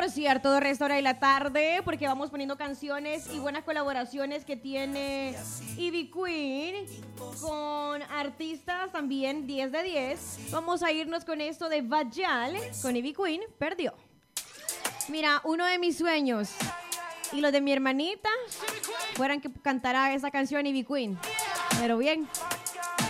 Por cierto, de Resto Hora de la Tarde, porque vamos poniendo canciones y buenas colaboraciones que tiene Ivy Queen con artistas también 10 de 10. Vamos a irnos con esto de Vajal con Ivy Queen, Perdió. Mira, uno de mis sueños y los de mi hermanita fueran que cantara esa canción Ivy Queen. Pero bien.